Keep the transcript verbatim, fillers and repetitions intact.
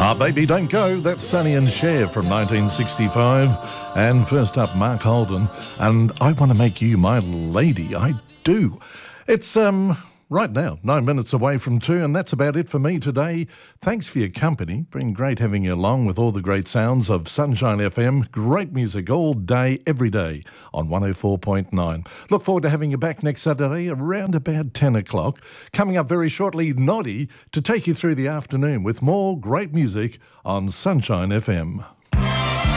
Ah, Baby Don't Go, that's Sonny and Cher from nineteen sixty-five. And first up, Mark Holden, and I Want to Make You My Lady, I Do. It's, um... right now, nine minutes away from two, and that's about it for me today. Thanks for your company. Been great having you along with all the great sounds of Sunshine F M. Great music all day, every day on one oh four point nine. Look forward to having you back next Saturday around about ten o'clock. Coming up very shortly, Noddy to take you through the afternoon with more great music on Sunshine F M.